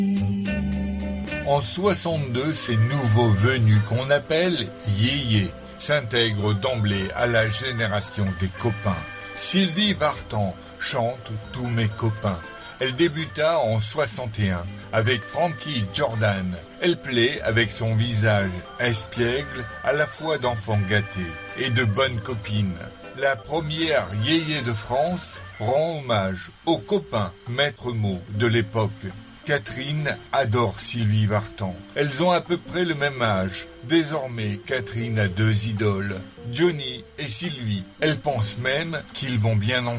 En 62, ces nouveaux venus qu'on appelle yéyés s'intègrent d'emblée à la génération des copains. Sylvie Vartan chante Tous mes copains. Elle débuta en 61 avec Frankie Jordan. Elle plaît avec son visage espiègle, à la fois d'enfant gâté et de bonne copine. La première yéyé de France rend hommage aux copains maître mot de l'époque. Catherine adore Sylvie Vartan. Elles ont à peu près le même âge. Désormais, Catherine a deux idoles, Johnny et Sylvie. Elle pense même qu'ils vont bien ensemble.